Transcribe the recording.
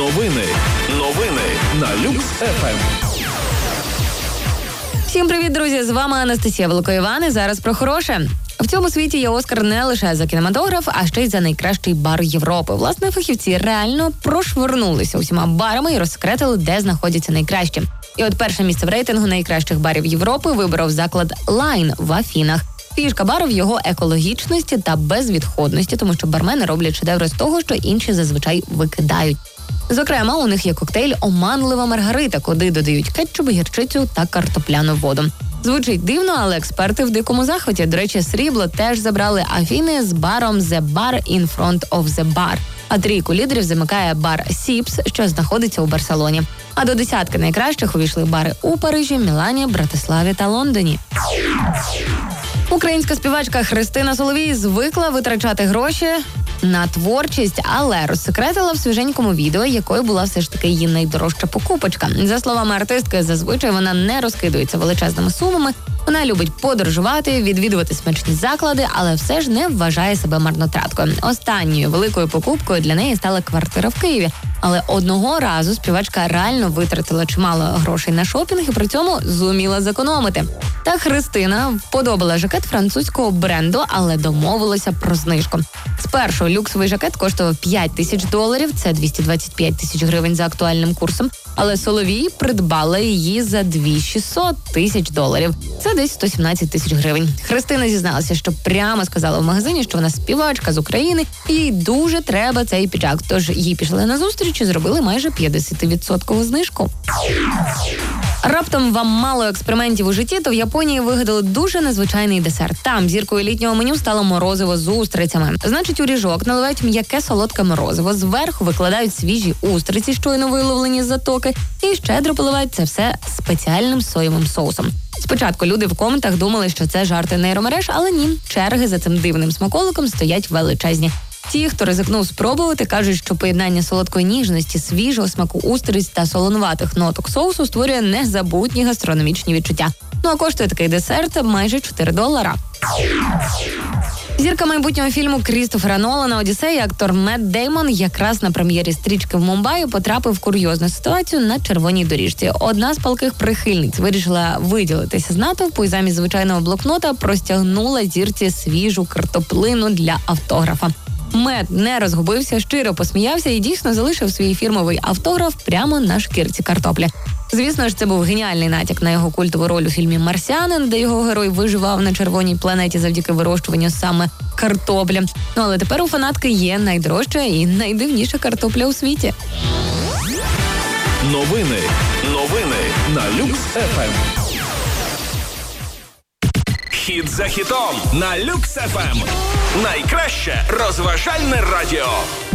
Новини на Люкс ФМ. Всім привіт, друзі! З вами Анастасія Великоїван і зараз про хороше. В цьому світі є Оскар не лише за кінематограф, а ще й за найкращий бар Європи. Власне, фахівці реально прошвирнулися усіма барами і розсекретили, де знаходяться найкращі. І от перше місце в рейтингу найкращих барів Європи виборов заклад «Лайн» в Афінах. Фішка бару в його екологічності та безвідходності, тому що бармени роблять шедеври з того, що інші зазвичай викидають. Зокрема, у них є коктейль «Оманлива Маргарита», куди додають кетчуп, гірчицю та картопляну воду. Звучить дивно, але експерти в дикому захваті. До речі, срібло теж забрали Афіни з баром «The Bar in Front of the Bar». А трійку лідерів замикає бар «Сіпс», що знаходиться у Барселоні. А до десятки найкращих увійшли бари у Парижі, Мілані, Братиславі та Лондоні. Українська співачка Христина Соловій звикла витрачати гроші на творчість, але розсекретила в свіженькому відео, якою була все ж таки її найдорожча покупочка. За словами артистки, зазвичай вона не розкидується величезними сумами. Вона любить подорожувати, відвідувати смачні заклади, але все ж не вважає себе марнотраткою. Останньою великою покупкою для неї стала квартира в Києві. Але одного разу співачка реально витратила чимало грошей на шопінг і при цьому зуміла зекономити. Та Христина вподобала жакет французького бренду, але домовилася про знижку. Спершу люксовий жакет коштував $5000, це 225 тисяч гривень за актуальним курсом. Але Соловій придбала її за $2600. Це десь 117 тисяч гривень. Христина зізналася, що прямо сказала в магазині, що вона співачка з України, і їй дуже треба цей піджак. Тож їй пішли на зустріч і зробили майже 50% знижку. Раптом вам мало експериментів у житті, то в Японії вигадали дуже незвичайний десерт. Там зіркою літнього меню стало морозиво з устрицями. Значить, у ріжок наливають м'яке солодке морозиво, зверху викладають свіжі устриці, щойно виловлені з затоки, і щедро поливають це все спеціальним соєвим соусом. Спочатку люди в коментах думали, що це жарти нейромереж, але ні, черги за цим дивним смаколиком стоять величезні. Ті, хто ризикнув спробувати, кажуть, що поєднання солодкої ніжності, свіжого смаку устриць та солонуватих ноток соусу створює незабутні гастрономічні відчуття. Ну а коштує такий десерт майже $4. Зірка майбутнього фільму Крістофера Нолана «Одіссея», актор Метт Деймон, якраз на прем'єрі стрічки в Мумбаї потрапив в курйозну ситуацію на червоній доріжці. Одна з палких прихильниць вирішила виділитися з натовпу і замість звичайного блокнота простягнула зірці свіжу картоплину для автографа. Мет не розгубився, щиро посміявся і дійсно залишив свій фірмовий автограф прямо на шкірці картоплі. Звісно ж, це був геніальний натяк на його культову роль у фільмі «Марсіанин», де його герой виживав на червоній планеті завдяки вирощуванню саме картоплі. Ну, але тепер у фанатки є найдорожча і найдивніша картопля у світі. Новини на Люкс ФМ. Хіт за хітом на Люкс ФМ. Найкраще розважальне радіо.